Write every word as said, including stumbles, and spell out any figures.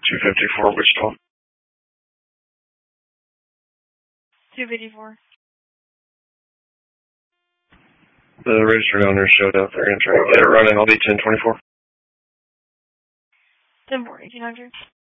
two fifty-four, Wichita. two fifty-four. The registered owner showed up. They're going to try to get it running. I'll be ten twenty-four. ten forty, eighteen hundred.